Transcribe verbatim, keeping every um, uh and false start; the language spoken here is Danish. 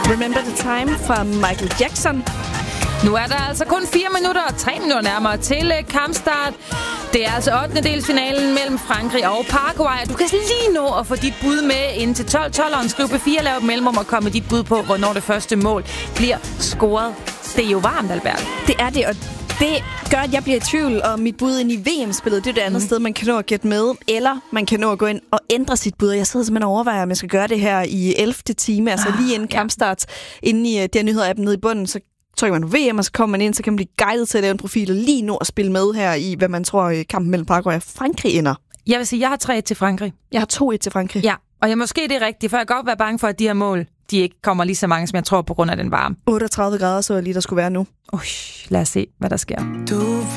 Remember the Time fra Michael Jackson. Nu er der altså kun fire minutter og tre minutter nærmere til kampstart. Det er altså ottendedelsfinalen mellem Frankrig og Paraguay. Du kan lige nå at få dit bud med ind til tolv tolv og skriv på fire, lav et mellemrum og komme med dit bud på, hvornår det første mål bliver scoret. Det er jo varmt, Albert. Det er det, og det gør, at jeg bliver i tvivl om mit bud ind i V M-spillet. Det er det andet mm. sted, man kan nå at gætte med. Eller man kan nå at gå ind og ændre sit bud. Jeg sidder simpelthen og overvejer, om jeg skal gøre det her i ellevte time. Altså lige inden kampstart. Inde i der nyheder-appen nede i bunden, så trykker man på V M, og så kommer man ind, så kan man blive guidet til at lave en profil og lige nå at spille med her i, hvad man tror, kampen mellem Paraguay og Frankrig ender. Jeg vil sige, jeg har tre et til Frankrig. Jeg har to et til Frankrig. Ja, og jeg måske det er rigtigt, for jeg kan godt være bange for, at de her mål, de ikke kommer lige så mange, som jeg tror, på grund af den varme. otteogtredive grader, så jeg lige, der skulle være nu. Ui, lad os se, hvad der sker. Du